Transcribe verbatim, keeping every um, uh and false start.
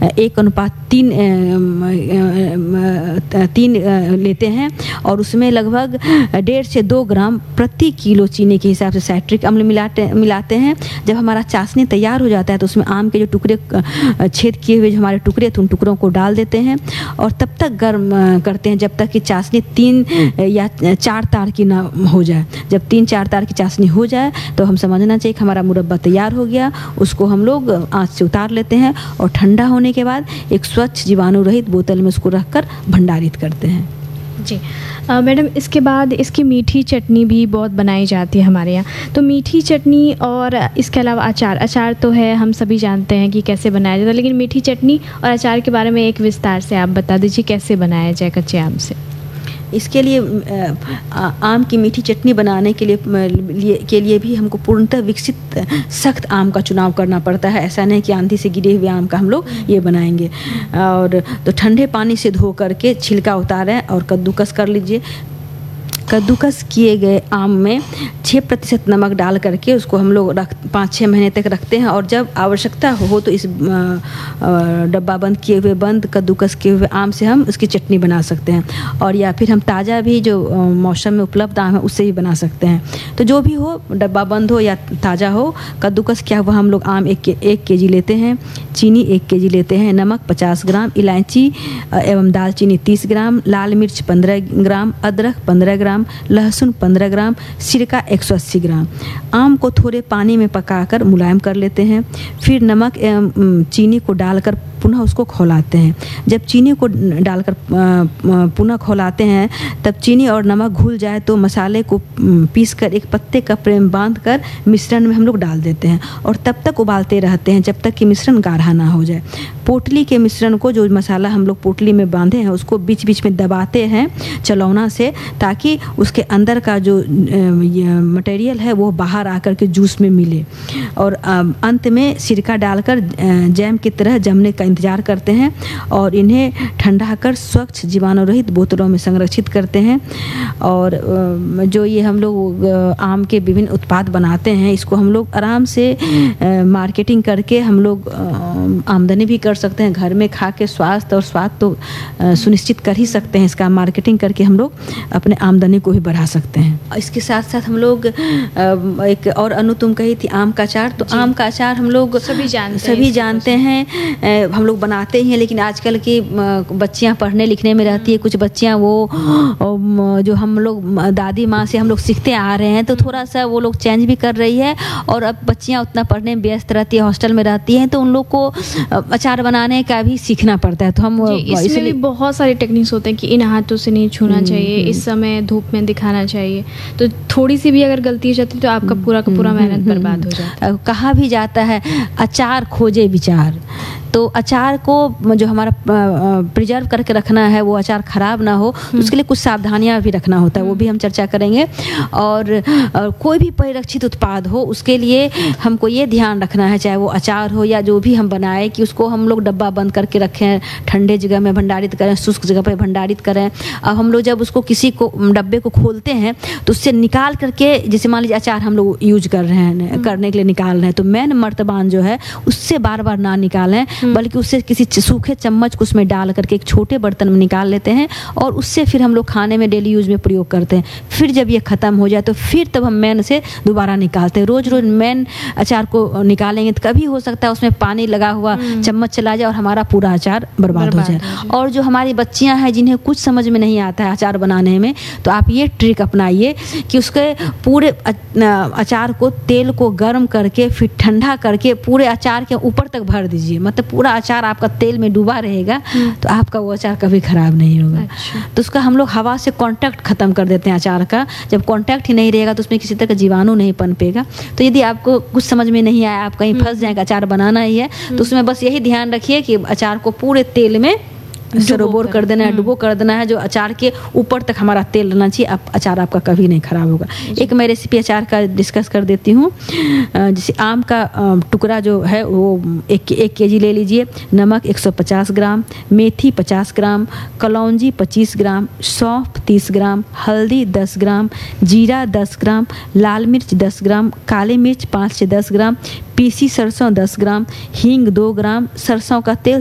एक अनुपात तीन तीन लेते हैं और उसमें लगभग डेढ़ से दो ग्राम प्रति किलो चीनी के हिसाब से साइट्रिक अम्ल मिलाते मिलाते हैं। जब हमारा चाशनी तैयार हो जाता है तो उसमें आम के जो टुकड़े छेद किए हुए जो हमारे टुकड़े थे उन टुकड़ों को डाल देते हैं और तब तक गर्म करते हैं जब तक कि चाशनी तीन या चार तार की ना हो जाए। जब तीन चार तार की चाशनी हो जाए तो हम समझना चाहिए कि हमारा मुरब्बा तैयार हो गया। उसको हम लोग आँच से उतार लेते हैं और ठंडा होने के बाद एक स्वच्छ जीवाणु रहित बोतल में उसको रखकर भंडारित करते हैं। जी मैडम, इसके बाद इसकी मीठी चटनी भी बहुत बनाई जाती है हमारे यहाँ। तो मीठी चटनी और इसके अलावा अचार अचार तो है, हम सभी जानते हैं कि कैसे बनाया जाता है, लेकिन मीठी चटनी और अचार के बारे में एक विस्तार से आप बता दीजिए कैसे बनाया जाए कच्चे आम से। इसके लिए आम की मीठी चटनी बनाने के लिए, लिए के लिए भी हमको पूर्णतः विकसित सख्त आम का चुनाव करना पड़ता है। ऐसा नहीं कि आंधी से गिरे हुए आम का हम लोग ये बनाएंगे। और तो ठंडे पानी से धो करके छिलका उतारें और कद्दूकस कर लीजिए। कद्दूकस किए गए आम में छः प्रतिशत नमक डाल करके उसको हम लोग रख पाँच छः महीने तक रखते हैं और जब आवश्यकता हो तो इस डब्बा बंद किए हुए बंद कद्दूकस किए हुए आम से हम उसकी चटनी बना सकते हैं। और या फिर हम ताज़ा भी जो मौसम में उपलब्ध आम है उससे भी बना सकते हैं। तो जो भी हो, डब्बा बंद हो या ताज़ा हो, कद्दूकस किया हुआ हम लोग आम एक के एक के जी लेते हैं, चीनी एक के जी लेते हैं, नमक पचास ग्राम, इलायची एवं दालचीनी तीस ग्राम, लाल मिर्च पंद्रह ग्राम, अदरक पंद्रह ग्राम, लहसुन पंद्रह ग्राम, सिरका एक सौ अस्सी ग्राम। आम को थोड़े पानी में पकाकर मुलायम कर लेते हैं। फिर नमक एवं चीनी को डालकर पुनः उसको खौलाते हैं। जब चीनी को डालकर पुनः खौलाते हैं तब चीनी और नमक घुल जाए तो मसाले को पीसकर एक पत्ते का प्रेम बांधकर मिश्रण में हम लोग डाल देते हैं और तब तक उबालते रहते हैं जब तक कि मिश्रण गाढ़ा ना हो जाए। पोटली के मिश्रण को, जो मसाला हम लोग पोटली में बांधे हैं, उसको बीच बीच में दबाते हैं चलौना से ताकि उसके अंदर का जो मटेरियल है वो बाहर आकर के जूस में मिले। और अंत में सिरका डालकर जैम की तरह जमने का इंतज़ार करते हैं और इन्हें ठंडा कर स्वच्छ जीवाणु रहित बोतलों में संरक्षित करते हैं। और जो ये हम लोग आम के विभिन्न उत्पाद बनाते हैं, इसको हम लोग आराम से मार्केटिंग करके हम लोग आमदनी भी कर सकते हैं। घर में खा के स्वास्थ्य और स्वाद तो सुनिश्चित कर ही सकते हैं, इसका मार्केटिंग करके हम लोग अपने आमदनी को भी बढ़ा सकते हैं। इसके साथ साथ हम लोग एक और अनु तुम कही थी आम का अचार, तो आम का अचार हम लोग सभी जानते सभी जानते हैं, हम लोग बनाते ही हैं। लेकिन आजकल की बच्चियां पढ़ने लिखने में रहती है, कुछ बच्चियां वो जो हम लोग दादी माँ से हम लोग सीखते आ रहे हैं, तो थोड़ा सा वो लोग चेंज भी कर रही है। और अब बच्चियां उतना पढ़ने में व्यस्त रहती है, हॉस्टल में रहती हैं, तो उन लोग को अचार बनाने का भी सीखना पड़ता है। तो हम इसमें भी बहुत सारे टेक्निक्स होते हैं कि इन हाथों से नहीं छूना चाहिए, इस समय धूप में दिखाना चाहिए। तो थोड़ी सी भी अगर गलती हो जाती है तो आपका पूरा का पूरा मेहनत बर्बाद हो जाता है। कहा भी जाता है अचार खोजे विचार, तो अचार को जो हमारा प्रिजर्व करके रखना है, वो अचार ख़राब ना हो, तो उसके लिए कुछ सावधानियां भी रखना होता है, वो भी हम चर्चा करेंगे। और, और कोई भी परिरक्षित उत्पाद हो उसके लिए हमको ये ध्यान रखना है, चाहे वो अचार हो या जो भी हम बनाए, कि उसको हम लोग डब्बा बंद करके रखें, ठंडे जगह में भंडारित करें, शुष्क जगह पर भंडारित करें। अब हम लोग जब उसको किसी को डब्बे को खोलते हैं तो उससे निकाल करके, जैसे मान लीजिए अचार हम लोग यूज कर रहे हैं, करने के लिए निकाल रहे हैं, तो मेन मर्तबान जो है उससे बार बार ना निकालें, बल्कि उससे किसी सूखे चम्मच को उसमें डाल करके एक छोटे बर्तन में निकाल लेते हैं और उससे फिर हम लोग खाने में डेली यूज में प्रयोग करते हैं। फिर जब ये ख़त्म हो जाए तो फिर तब हम मैन से दोबारा निकालते हैं। रोज़ रोज़ मैन अचार को निकालेंगे तो कभी हो सकता है उसमें पानी लगा हुआ चम्मच चला जाए और हमारा पूरा अचार बर्बाद हो जाए। और जो हमारी बच्चियाँ हैं जिन्हें कुछ समझ में नहीं आता है अचार बनाने में, तो आप ये ट्रिक अपनाइए कि उसके पूरे अचार को, तेल को गर्म करके फिर ठंडा करके पूरे अचार के ऊपर तक भर दीजिए। मतलब पूरा अचार आपका तेल में डूबा रहेगा तो आपका वो अचार कभी खराब नहीं होगा। अच्छा। तो उसका हम लोग हवा से कांटेक्ट खत्म कर देते हैं अचार का। जब कांटेक्ट ही नहीं रहेगा तो उसमें किसी तरह का जीवाणु नहीं पनपेगा। तो यदि आपको कुछ समझ में नहीं आया, आप कहीं फंस जाएगा, अचार बनाना ही है, तो उसमें बस यही ध्यान रखिए कि अचार को पूरे तेल में सरोबोर कर देना है, डुबो कर देना है, जो अचार के ऊपर तक हमारा तेल रहना चाहिए। आप अचार आपका कभी नहीं खराब होगा। एक मैं रेसिपी अचार का डिस्कस कर देती हूँ। जैसे आम का टुकड़ा जो है वो एक एक के जी ले लीजिए, नमक एक सौ पचास ग्राम, मेथी पचास ग्राम, कलौंजी पच्चीस ग्राम, सौंफ तीस ग्राम, हल्दी दस ग्राम, जीरा दस ग्राम, लाल मिर्च दस ग्राम, काली मिर्च पाँच से दस ग्राम, पीसी सरसों दस ग्राम, हींग दो ग्राम, सरसों का तेल